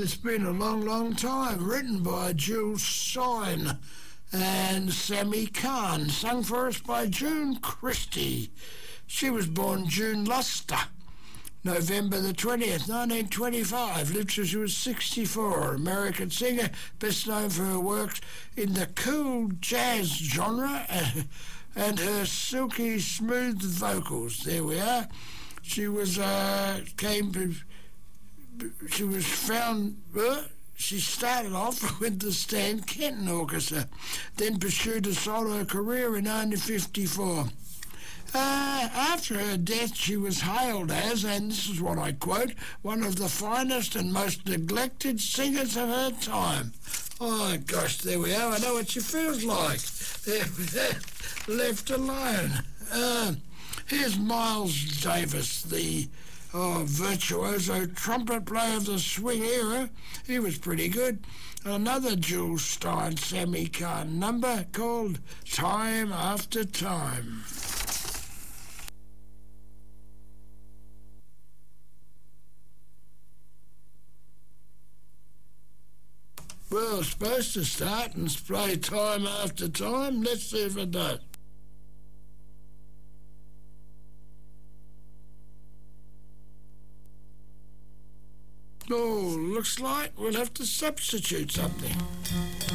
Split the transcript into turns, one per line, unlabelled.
It's been a long, long time. Written by Jules Stein and Sammy Kahn. Sung for us by June Christie. She was born June Luster, November the 20th, 1925. Lived till she was 64. American singer, best known for her works in the cool jazz genre and her silky, smooth vocals. There we are. She was she started off with the Stan Kenton Orchestra, then pursued a solo career in 1954. After her death, she was hailed as, and this is what I quote, one of the finest and most neglected singers of her time. Oh, gosh, there we are. I know what she feels like. Left alone. Here's Miles Davis, the virtuoso trumpet player of the swing era. He was pretty good. Another Jules Stein, Sammy Kahn number called Time After Time. Well, it's supposed to start and play Time After Time. Let's see if it does. Oh, looks like we'll have to substitute something.